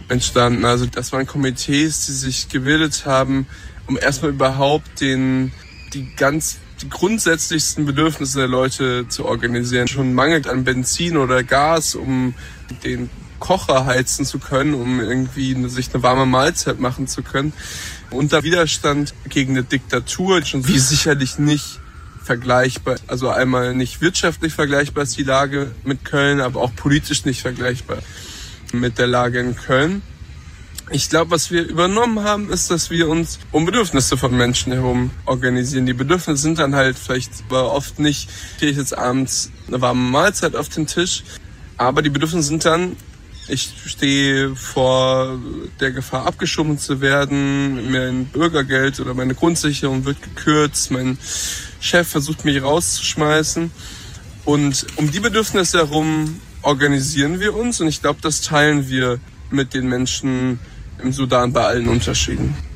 entstanden. Also das waren Komitees, die sich gebildet haben, um erstmal überhaupt die grundsätzlichsten Bedürfnisse der Leute zu organisieren. Schon mangelt an Benzin oder Gas, um den Kocher heizen zu können, um irgendwie sich eine warme Mahlzeit machen zu können. Und der Widerstand gegen eine Diktatur, schon wie sicherlich nicht vergleichbar, also einmal nicht wirtschaftlich vergleichbar ist die Lage mit Köln, aber auch politisch nicht vergleichbar mit der Lage in Köln. Ich glaube, was wir übernommen haben, ist, dass wir uns um Bedürfnisse von Menschen herum organisieren. Die Bedürfnisse sind dann halt vielleicht aber oft nicht, kriege ich jetzt abends eine warme Mahlzeit auf den Tisch, aber die Bedürfnisse sind dann, ich stehe vor der Gefahr, abgeschoben zu werden, mein Bürgergeld oder meine Grundsicherung wird gekürzt, mein Chef versucht mich rauszuschmeißen. Und um die Bedürfnisse herum organisieren wir uns und ich glaube, das teilen wir mit den Menschen im Sudan bei allen Unterschieden.